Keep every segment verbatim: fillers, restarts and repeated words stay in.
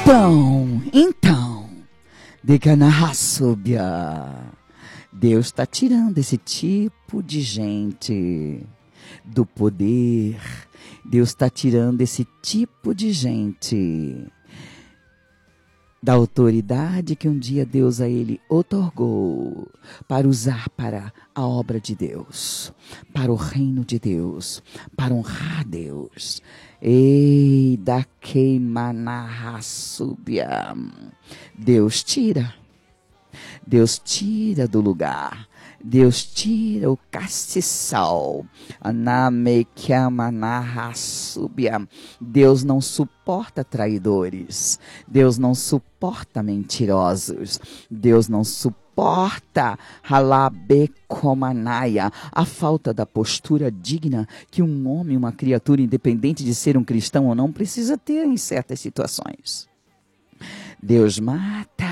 Então, então, de Canarraçúbia, Deus está tirando esse tipo de gente do poder. Deus está tirando esse tipo de gente da autoridade que um dia Deus a ele otorgou para usar para a obra de Deus, para o reino de Deus, para honrar Deus. Ei, da queimanarraçúbia, Deus tira, Deus tira do lugar, Deus tira o castiçal. Deus não suporta traidores. Deus não suporta mentirosos. Deus não suporta a falta da postura digna que um homem, uma criatura, independente de ser um cristão ou não, precisa ter em certas situações. Deus mata.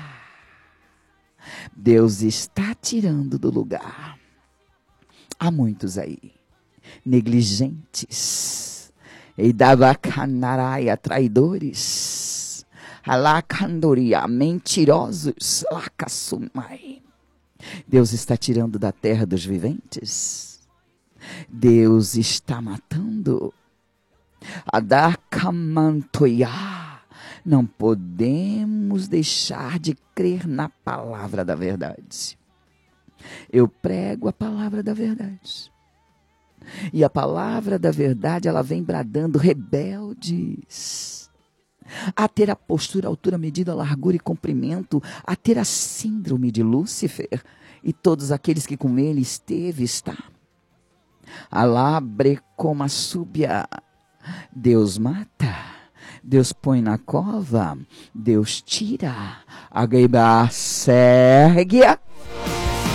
Deus está tirando do lugar. Há muitos aí, negligentes, e davacanaraia, traidores, alacandoria, mentirosos, lacassumai. Deus está tirando da terra dos viventes. Deus está matando. Adacamantoiá. Não podemos deixar de crer na palavra da verdade. Eu prego a palavra da verdade. E a palavra da verdade, ela vem bradando: rebeldes, a ter a postura, altura, medida, largura e comprimento, a ter a síndrome de Lúcifer e todos aqueles que com ele esteve, está. Alabre como a súbia. Deus mata. Deus põe na cova, Deus tira. A gaiba segue.